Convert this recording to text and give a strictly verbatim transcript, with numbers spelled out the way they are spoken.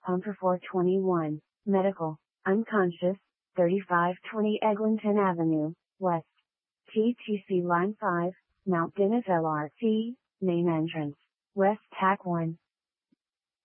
home for four twenty-one, medical, unconscious, thirty-five twenty Eglinton Avenue, West. T T C Line five, Mount Dennis L R T, main entrance, West Tack one.